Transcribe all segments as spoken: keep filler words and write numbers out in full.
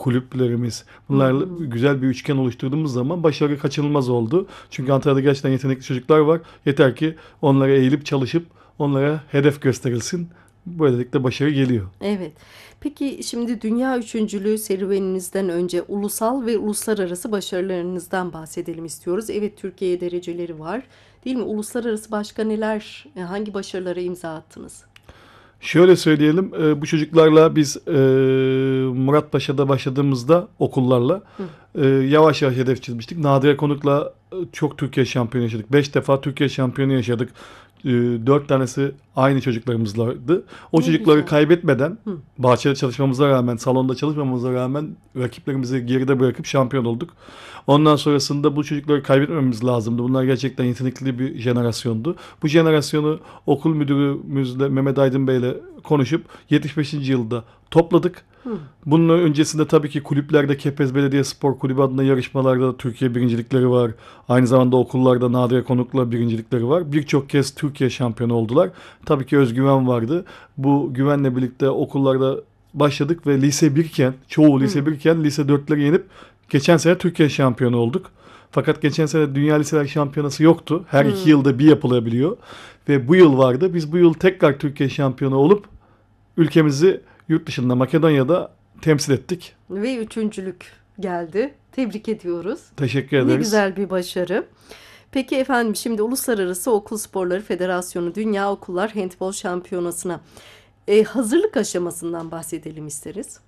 kulüplerimiz, Hı bunlarla hı. güzel bir üçgen oluşturduğumuz zaman başarı kaçınılmaz oldu. Çünkü Antalya'da gerçekten yetenekli çocuklar var. Yeter ki onlara eğilip çalışıp onlara hedef gösterilsin. Böylelikle başarı geliyor. Evet. Peki şimdi dünya üçüncülüğü serüveninizden önce ulusal ve uluslararası başarılarınızdan bahsedelim istiyoruz. Evet, Türkiye dereceleri var, değil mi? Uluslararası başka neler, e, hangi başarılara imza attınız? Şöyle söyleyelim, e, bu çocuklarla biz e, Muratpaşa'da başladığımızda okullarla Hı. e, yavaş yavaş hedef çizmiştik. Nadire Konuk'la e, çok Türkiye şampiyonu yaşadık. Beş defa Türkiye şampiyonu yaşadık. E, dört tanesi aynı çocuklarımızlardı. O Ne çocukları güzel. kaybetmeden, Hı. bahçede çalışmamıza rağmen, salonda çalışmamıza rağmen rakiplerimizi geride bırakıp şampiyon olduk. Ondan sonrasında bu çocukları kaybetmememiz lazımdı. Bunlar gerçekten yetenekli bir jenerasyondu. Bu jenerasyonu okul müdürümüzle Mehmet Aydın Bey'le konuşup yetmiş beşinci yılda topladık. Hı. Bunun öncesinde tabii ki kulüplerde Kepez Belediye Spor Kulübü adına yarışmalarda Türkiye birincilikleri var. Aynı zamanda okullarda Nadire Konuk'la birincilikleri var. Birçok kez Türkiye şampiyonu oldular. Tabii ki özgüven vardı. Bu güvenle birlikte okullarda başladık ve lise bir iken, çoğu lise Hı. bir iken lise dörtleri yenip geçen sene Türkiye şampiyonu olduk. Fakat geçen sene Dünya Liseler Şampiyonası yoktu. Her iki Hı. yılda bir yapılabiliyor. Ve bu yıl vardı. Biz bu yıl tekrar Türkiye şampiyonu olup ülkemizi yurt dışında Makedonya'da temsil ettik. Ve üçüncülük geldi. Tebrik ediyoruz. Teşekkür Ne ederiz. güzel bir başarı. Peki efendim, şimdi Uluslararası Okul Sporları Federasyonu Dünya Okullar Handbol Şampiyonası'na e, hazırlık aşamasından bahsedelim isteriz.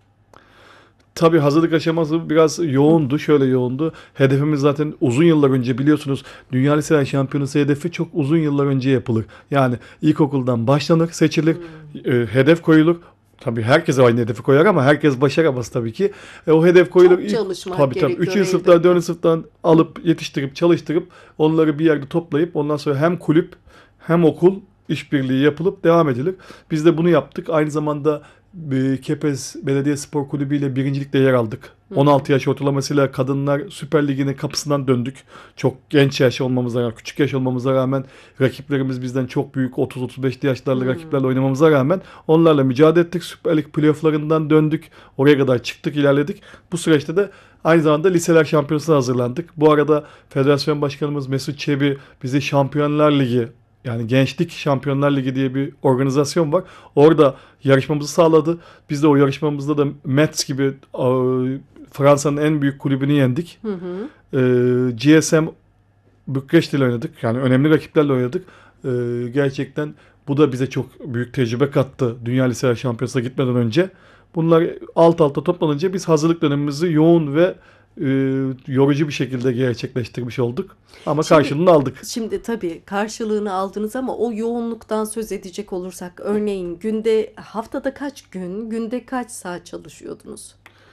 Tabii hazırlık aşaması biraz Hı. yoğundu. Şöyle yoğundu. Hedefimiz zaten uzun yıllar önce, biliyorsunuz, Dünya Liseler Şampiyonası hedefi çok uzun yıllar önce yapılır. Yani ilkokuldan başlanır, seçilir, Hı. e, hedef koyulur. Tabii herkes aynı hedefi koyar ama herkes başaramaz tabii ki. E, o hedef koyulur. Çok İlk, çalışmak tabii tabii. gerekiyor üçüncü sınıftan, elbette. dördüncü sınıftan alıp yetiştirip çalıştırıp onları bir yerde toplayıp ondan sonra hem kulüp hem okul işbirliği yapılıp devam edilir. Biz de bunu yaptık. Aynı zamanda e, Kepez Belediye Spor Kulübü ile birincilikte yer aldık. Hı on hı. altı yaş ortalamasıyla Kadınlar Süper Ligi'nin kapısından döndük. Çok genç yaş olmamıza rağmen, küçük yaş olmamıza rağmen rakiplerimiz bizden çok büyük, otuz otuz beşli yaşlarlı rakiplerle Hı. oynamamıza rağmen onlarla mücadele ettik. Süper Lig playofflarından döndük. Oraya kadar çıktık, ilerledik. Bu süreçte de aynı zamanda liseler şampiyonasına hazırlandık. Bu arada Federasyon Başkanımız Mesut Çebi bizi Şampiyonlar Ligi, yani Gençlik Şampiyonlar Ligi diye bir organizasyon var. Orada yarışmamızı sağladı. Biz de o yarışmamızda da Metz gibi e, Fransa'nın en büyük kulübünü yendik. Hı hı. E, G S M Bükreş ile oynadık. Yani önemli rakiplerle oynadık. E, gerçekten bu da bize çok büyük tecrübe kattı. Dünya Liseler Şampiyonası'na gitmeden önce. Bunlar alt alta toplanınca biz hazırlık dönemimizi yoğun ve e, yorucu bir şekilde gerçekleştirmiş olduk. Ama Şimdi karşılığını aldık. şimdi tabii karşılığını aldınız ama o yoğunluktan söz edecek olursak, örneğin günde, haftada kaç gün, günde kaç saat çalışıyordunuz?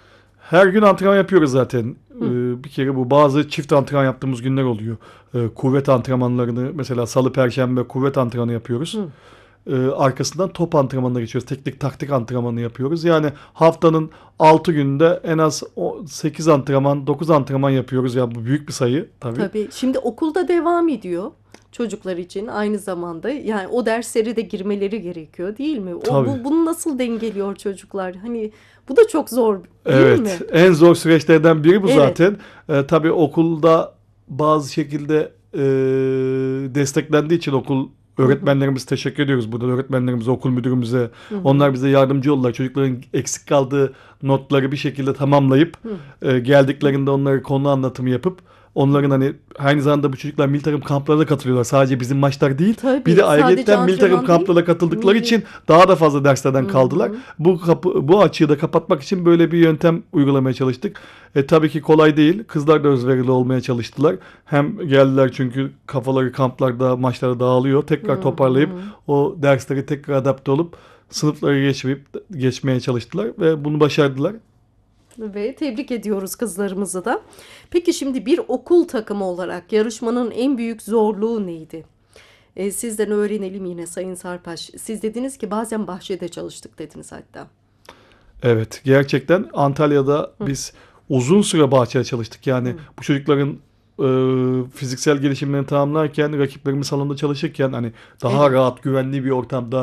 Her gün antrenman yapıyoruz zaten. Hı. Ee, bir kere bu bazı çift antrenman yaptığımız günler oluyor. Ee, kuvvet antrenmanlarını mesela salı, perşembe kuvvet antrenmanı yapıyoruz. Hı. Ee, arkasından top antrenmanına geçiyoruz. Teknik taktik antrenmanı yapıyoruz. Yani haftanın altı günde en az sekiz antrenman, dokuz antrenman yapıyoruz. Ya bu büyük bir sayı tabii. Tabii şimdi okulda devam ediyor çocuklar için aynı zamanda. Yani o derslere de girmeleri gerekiyor, değil mi? O Tabii. bu, bunu nasıl dengeliyor çocuklar? Hani bu da çok zor, değil Evet, mi? en zor süreçlerden biri bu Evet. zaten. Ee, tabii okulda bazı şekilde e, desteklendiği için okul Hı hı. öğretmenlerimiz, teşekkür ediyoruz burada öğretmenlerimize, okul müdürümüze. Hı hı. Onlar bize yardımcı oldular. Çocukların eksik kaldığı notları bir şekilde tamamlayıp Hı. e, geldiklerinde onlara konu anlatımı yapıp onların hani aynı zamanda bu çocuklar milli takım kamplarına katılıyorlar. Sadece bizim maçlar değil. Tabii, Bir de sadece ayrıca milli takım antrenman değil, kamplarına katıldıkları milli. için daha da fazla derslerden Hı kaldılar. hı. Bu kapı, bu açığı da kapatmak için böyle bir yöntem uygulamaya çalıştık. E, tabii ki kolay değil. Kızlar da özverili olmaya çalıştılar. Hem geldiler çünkü kafaları kamplarda, maçlarda dağılıyor. Tekrar Hı toparlayıp hı. o dersleri tekrar adapte olup sınıfları geçmeyip geçmeye çalıştılar ve bunu başardılar. Ve tebrik ediyoruz kızlarımızı da. Peki şimdi bir okul takımı olarak yarışmanın en büyük zorluğu neydi? E, sizden öğrenelim yine Sayın Sarpaş. Siz dediniz ki bazen bahçede çalıştık dediniz hatta. Evet, gerçekten Antalya'da Hı. biz uzun süre bahçede çalıştık. Yani Hı. bu çocukların e, fiziksel gelişimlerini tamamlarken, rakiplerimiz salonda çalışırken hani daha Evet. rahat, güvenli bir ortamda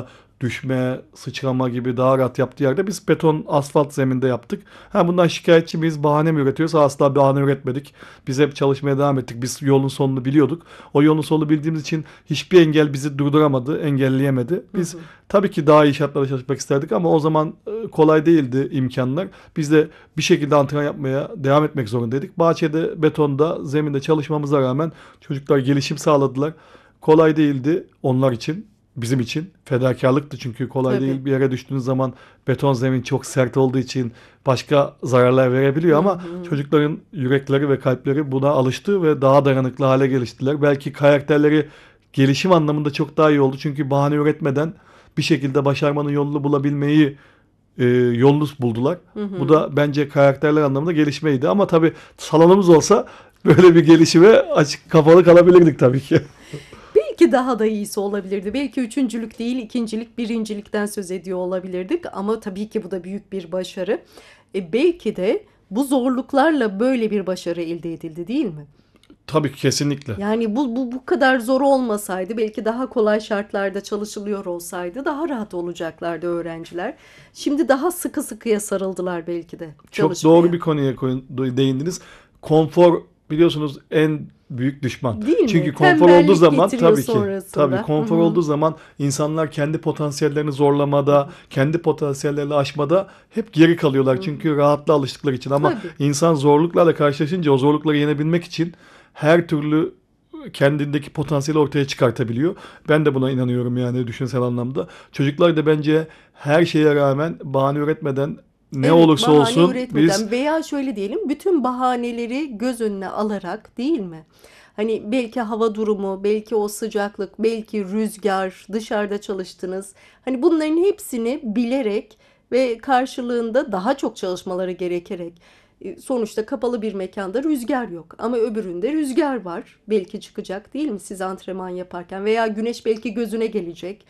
düşme, sıçrama gibi daha rahat yaptığı yerde biz beton, asfalt zeminde yaptık. Ha, bundan şikayetçi miyiz? Bahane mi üretiyoruz? Asla bahane üretmedik. Biz hep çalışmaya devam ettik. Biz yolun sonunu biliyorduk. O yolun sonunu bildiğimiz için hiçbir engel bizi durduramadı, engelleyemedi. Biz Hı hı. tabii ki daha iyi şartlarda çalışmak isterdik ama o zaman e, kolay değildi imkanlar. Biz de bir şekilde antrenman yapmaya devam etmek zorundaydık. Bahçede, betonda, zeminde çalışmamıza rağmen çocuklar gelişim sağladılar. Kolay değildi onlar için, bizim için. Fedakarlıktı çünkü kolay Tabii. değil. Bir yere düştüğünüz zaman beton zemin çok sert olduğu için başka zararlar verebiliyor Hı ama hı. çocukların yürekleri ve kalpleri buna alıştı ve daha dayanıklı hale geliştiler. Belki karakterleri gelişim anlamında çok daha iyi oldu. Çünkü bahane üretmeden bir şekilde başarmanın yolunu bulabilmeyi e, yolunu buldular. Hı hı. Bu da bence karakterler anlamında gelişmeydi. Ama tabii salonumuz olsa böyle bir gelişime açık kapalı kalabilirdik tabii ki. Belki daha da iyisi olabilirdi. Belki üçüncülük değil, ikincilik, birincilikten söz ediyor olabilirdik. Ama tabii ki bu da büyük bir başarı. E belki de bu zorluklarla böyle bir başarı elde edildi, değil mi? Tabii ki kesinlikle. Yani bu, bu bu kadar zor olmasaydı, belki daha kolay şartlarda çalışılıyor olsaydı daha rahat olacaklardı öğrenciler. Şimdi daha sıkı sıkıya sarıldılar belki de Çok çalışmaya. doğru bir konuya koyun- değindiniz. Konfor biliyorsunuz en büyük düşman. Değil mi? Çünkü konfor olduğu Tembellik zaman getiriyor tabii ki sonrasında. tabii Hı konfor hı. olduğu zaman insanlar kendi potansiyellerini zorlamada, kendi potansiyellerini aşmada hep geri kalıyorlar. Çünkü rahatla alıştıkları için ama Tabii. insan zorluklarla karşılaşınca o zorlukları yenebilmek için her türlü kendindeki potansiyeli ortaya çıkartabiliyor. Ben de buna inanıyorum yani düşünsel anlamda. Çocuklar da bence her şeye rağmen bahane üretmeden ne Evet, olursa bahane olsun biz üretmeden veya şöyle diyelim, bütün bahaneleri göz önüne alarak, değil mi? Hani belki hava durumu, belki o sıcaklık, belki rüzgar, dışarıda çalıştınız. Hani bunların hepsini bilerek ve karşılığında daha çok çalışmaları gerekerek, e, sonuçta kapalı bir mekanda rüzgar yok ama öbüründe rüzgar var. Belki çıkacak, değil mi, siz antrenman yaparken, veya güneş belki gözüne gelecek.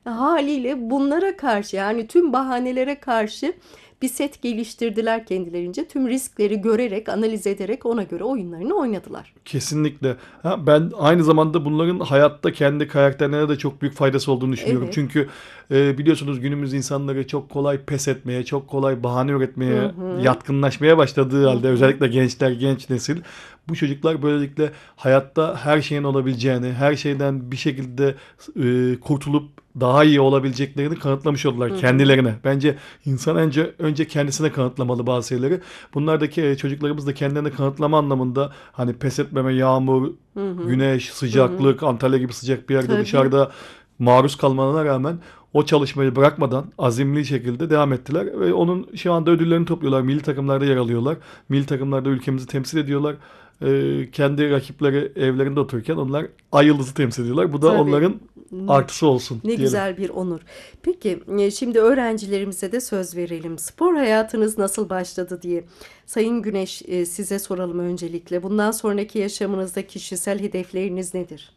Haliyle bunlara karşı, yani tüm bahanelere karşı bir set geliştirdiler kendilerince. Tüm riskleri görerek, analiz ederek ona göre oyunlarını oynadılar. kesinlikle. Ha, ben aynı zamanda bunların hayatta kendi karakterlerine de çok büyük faydası olduğunu düşünüyorum. Evet. Çünkü e, biliyorsunuz günümüz insanları çok kolay pes etmeye, çok kolay bahane Hı üretmeye, hı. yatkınlaşmaya başladığı Hı halde hı. özellikle gençler, genç nesil bu çocuklar böylelikle hayatta her şeyin olabileceğini, her şeyden bir şekilde e, kurtulup daha iyi olabileceklerini kanıtlamış oldular Hı hı. kendilerine. Bence insan önce önce kendisine kanıtlamalı bazı şeyleri. Bunlardaki e, çocuklarımız da kendilerine kanıtlama anlamında hani pes etmeme, yağmur, Hı hı. güneş, Hı hı. sıcaklık, Antalya gibi sıcak bir yerde Tabii. dışarıda maruz kalmalarına rağmen o çalışmayı bırakmadan azimli şekilde devam ettiler ve onun şu anda ödüllerini topluyorlar. Milli takımlarda yer alıyorlar. Milli takımlarda ülkemizi temsil ediyorlar. Ee, kendi rakipleri evlerinde otururken onlar ay yıldızı temsil ediyorlar. Bu da Tabii. onların Ne, artısı olsun ne diyelim. güzel bir onur. Peki, e, şimdi öğrencilerimize de söz verelim. Spor hayatınız nasıl başladı diye. Sayın Güneş, e, size soralım öncelikle. Bundan sonraki yaşamınızda kişisel hedefleriniz nedir?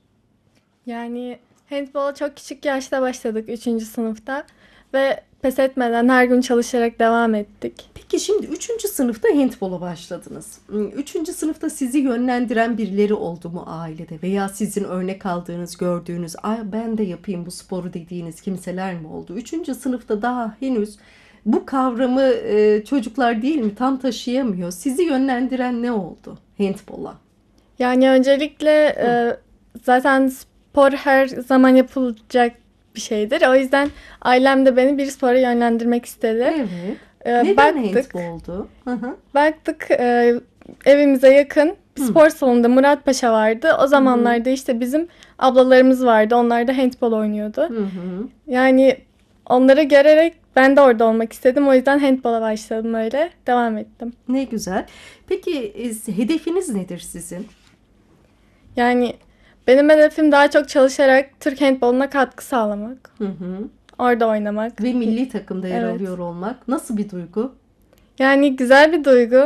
Yani handbola çok küçük yaşta başladık üçüncü sınıfta ve pes etmeden her gün çalışarak devam ettik. Peki şimdi üçüncü sınıfta handbola başladınız. Hmm, Üçüncü sınıfta sizi yönlendiren birileri oldu mu ailede? Veya sizin örnek aldığınız, gördüğünüz, "Ay, ben de yapayım bu sporu" dediğiniz kimseler mi oldu? Üçüncü sınıfta daha henüz bu kavramı e, çocuklar, değil mi, tam taşıyamıyor. Sizi yönlendiren ne oldu handbola? Yani öncelikle e, zaten spor her zaman yapılacak bir şeydir. O yüzden ailem de beni bir spora yönlendirmek istedi. Evet. E, Neden baktık, handboldu? Hı hı. baktık e, evimize yakın bir Hı. spor salonunda Muratpaşa vardı. O Hı hı. zamanlarda işte bizim ablalarımız vardı. Onlar da handbol oynuyordu. Hı hı. Yani onları görerek ben de orada olmak istedim. O yüzden handbola başladım öyle. Devam ettim. Ne güzel. Peki e, hedefiniz nedir sizin? Yani benim hedefim daha çok çalışarak Türk handboluna katkı sağlamak. Hı hı. Orada oynamak. Ve milli takımda yer Evet. alıyor olmak nasıl bir duygu? Yani güzel bir duygu.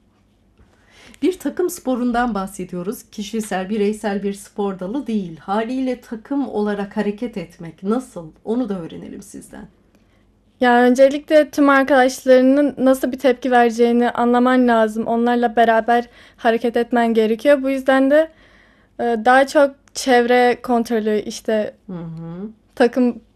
Bir takım sporundan bahsediyoruz. Kişisel, bireysel bir spor dalı değil. Haliyle takım olarak hareket etmek nasıl? Onu da öğrenelim sizden. Yani öncelikle tüm arkadaşlarının nasıl bir tepki vereceğini anlaman lazım. Onlarla beraber hareket etmen gerekiyor. Bu yüzden de e, daha çok çevre kontrolü, işte Hı hı. takım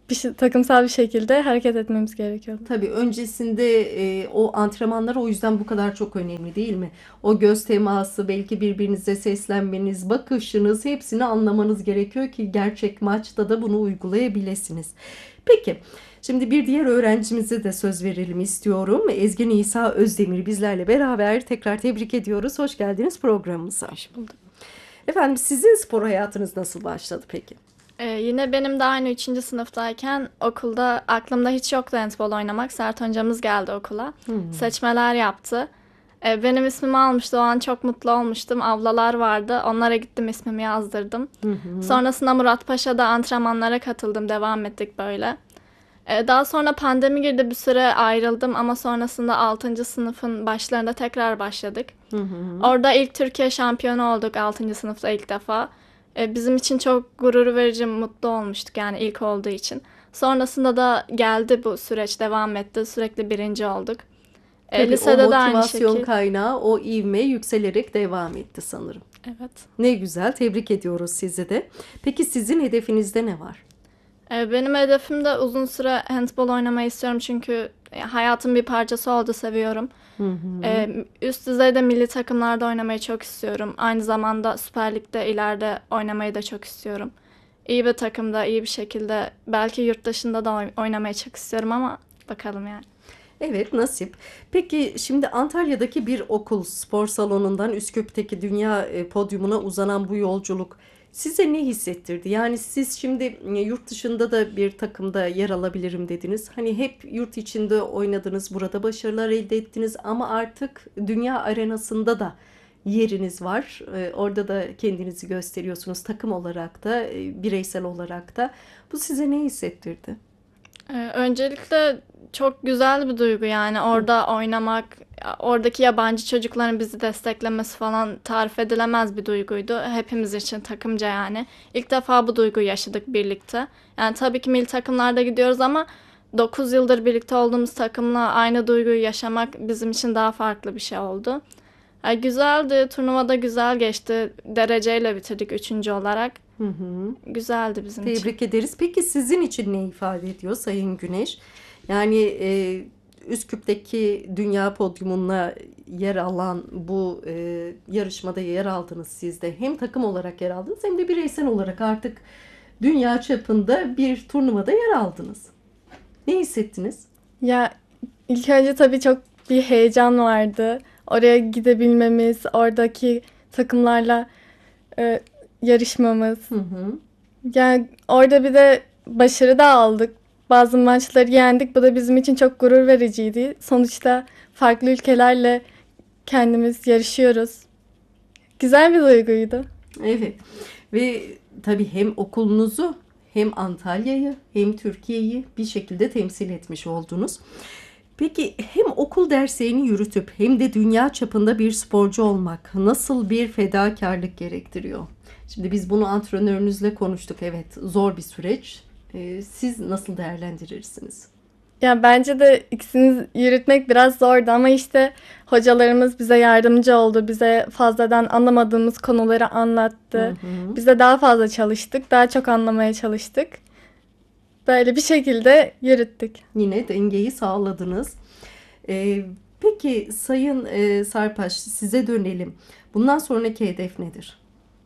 bir şey, takımsal bir şekilde hareket etmemiz gerekiyordu. Tabii öncesinde e, o antrenmanlar o yüzden bu kadar çok önemli değil mi? O göz teması, belki birbirinize seslenmeniz, bakışınız hepsini anlamanız gerekiyor ki gerçek maçta da bunu uygulayabilirsiniz. Peki, şimdi bir diğer öğrencimize de söz verelim istiyorum. Ezgi Nisa Özdemir bizlerle beraber, tekrar tebrik ediyoruz. Hoş geldiniz programımıza. Hoş bulduk. Efendim, sizin spor hayatınız nasıl başladı peki? Ee, yine benim de aynı üçüncü sınıftayken okulda aklımda hiç yoktu handbol oynamak. Sert hocamız geldi okula. Hmm. Seçmeler yaptı. Ee, benim ismimi almıştı. O an çok mutlu olmuştum. Ablalar vardı. Onlara gittim, ismimi yazdırdım. Hı hı. Sonrasında Muratpaşa'da antrenmanlara katıldım. Devam ettik böyle. Ee, daha sonra pandemi girdi. Bir süre ayrıldım ama sonrasında altıncı sınıfın başlarında tekrar başladık. Hı hı. Orada ilk Türkiye şampiyonu olduk altıncı sınıfta ilk defa. Ee, bizim için çok gurur verici, mutlu olmuştuk yani ilk olduğu için. Sonrasında da geldi, bu süreç devam etti. Sürekli birinci olduk. Ee, Tabii lisede o de aynı motivasyon şekilde. kaynağı, o ivme yükselerek devam etti sanırım. Evet. Ne güzel, tebrik ediyoruz sizi de. Peki sizin hedefinizde ne var? Ee, benim hedefim de uzun süre handbol oynamayı istiyorum çünkü e, hayatın bir parçası oldu, seviyorum. Hı hı. Ee, üst düzeyde milli takımlarda oynamayı çok istiyorum. Aynı zamanda Süper Lig'de ileride oynamayı da çok istiyorum. İyi bir takımda, iyi bir şekilde, belki yurt dışında da oy- oynamayı çok istiyorum ama bakalım yani. Evet, nasip. Peki şimdi Antalya'daki bir okul spor salonundan Üsküp'teki dünya e, podyumuna uzanan bu yolculuk size ne hissettirdi? Yani siz şimdi e, yurt dışında da bir takımda yer alabilirim dediniz. Hani hep yurt içinde oynadınız, burada başarılar elde ettiniz ama artık dünya arenasında da yeriniz var. E, Orada da kendinizi gösteriyorsunuz, takım olarak da, e, bireysel olarak da. Bu size ne hissettirdi? Ee, öncelikle çok güzel bir duygu yani orada oynamak, oradaki yabancı çocukların bizi desteklemesi falan tarif edilemez bir duyguydu. Hepimiz için takımca yani. İlk defa bu duyguyu yaşadık birlikte. Yani tabii ki milli takımlarda gidiyoruz ama dokuz yıldır birlikte olduğumuz takımla aynı duyguyu yaşamak bizim için daha farklı bir şey oldu. Yani güzeldi, turnuvada güzel geçti. Dereceyle bitirdik üçüncü olarak. Hı hı. Güzeldi bizim için. Tebrik ederiz. Peki sizin için ne ifade ediyor Sayın Güneş? Yani e, Üsküp'teki dünya podyumuna yer alan bu e, yarışmada yer aldınız siz de. Hem takım olarak yer aldınız hem de bireysel olarak artık dünya çapında bir turnuvada yer aldınız. Ne hissettiniz? Ya ilk önce tabii çok bir heyecan vardı. Oraya gidebilmemiz, oradaki takımlarla e, yarışmamız. Hı hı. Yani orada bir de başarı da aldık. Bazı maçları yendik. Bu da bizim için çok gurur vericiydi. Sonuçta farklı ülkelerle kendimiz yarışıyoruz. Güzel bir duyguydu. Evet. Ve tabii hem okulunuzu hem Antalya'yı hem Türkiye'yi bir şekilde temsil etmiş oldunuz. Peki hem okul derslerini yürütüp hem de dünya çapında bir sporcu olmak nasıl bir fedakarlık gerektiriyor? Şimdi biz bunu antrenörünüzle konuştuk. Evet, zor bir süreç. Ee, siz nasıl değerlendirirsiniz? Ya bence de ikisini yürütmek biraz zordu ama işte hocalarımız bize yardımcı oldu. Bize fazladan anlamadığımız konuları anlattı. Hı hı. Biz de daha fazla çalıştık. Daha çok anlamaya çalıştık. Böyle bir şekilde yürüttük. Yine dengeyi sağladınız. Ee, peki Sayın e, Sarpaş, size dönelim. Bundan sonraki hedef nedir?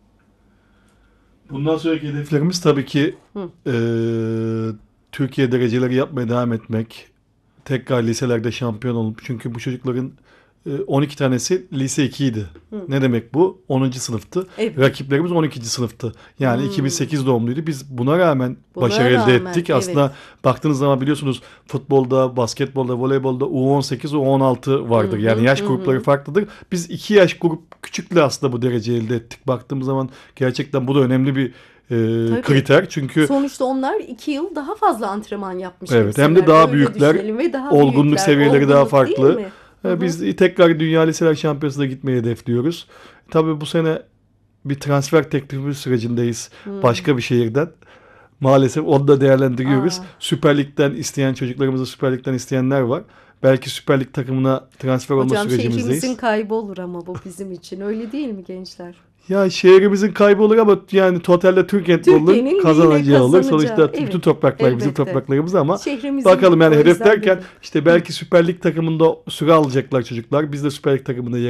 Bundan sonraki hedeflerimiz tabii ki Hı. e, Türkiye dereceleri yapmaya devam etmek. Tekrar liselerde şampiyon olup. Çünkü bu çocukların e, on iki tanesi lise ikiydi. Hı. Ne demek bu? onuncu sınıftı. Evet. Rakiplerimiz on ikinci sınıftı. Yani Hmm. iki bin sekiz doğumluydu. Biz buna rağmen Buna başarı elde rağmen, ettik. evet. Aslında baktığınız zaman biliyorsunuz futbolda, basketbolda, voleybolda U on sekiz, U on altı vardır. Hı hı, Yani yaş hı grupları hı. farklıdır. Biz iki yaş grup küçükle aslında bu dereceyi elde ettik. Baktığımız zaman gerçekten bu da önemli bir e, Tabii. kriter. Çünkü Sonuçta onlar iki yıl daha fazla antrenman yapmış. Evet, hem de kimseler. daha Öyle büyükler, düşünelim ve daha olgunluk büyükler. seviyeleri daha Olgunluk değil farklı. mi? Hı e, hı. biz tekrar Dünya Liseler Şampiyonası'na gitmeyi hedefliyoruz. Tabii bu sene bir transfer teklifi sürecindeyiz. Hmm. Başka bir şehirden. Maalesef onu da değerlendiriyoruz. Aa. Süper Lig'den isteyen çocuklarımızı Süper Lig'den isteyenler var. belki Süper Lig takımına transfer olma Hocam sürecimizdeyiz. şehrimizin kaybı olur ama bu bizim için. Öyle değil mi gençler? Ya şehrimizin kaybı olur ama yani totalde Türk Türkiye'nin handbolunun yine kazanacağı olur. kazanacağı, Sonuçta evet. bütün topraklar bizim Elbette. topraklarımız ama Şehrimizin bakalım yani o hedef yüzden derken dedim. işte belki Süper Lig takımında süre alacaklar çocuklar. Biz de Süper Lig takımında yer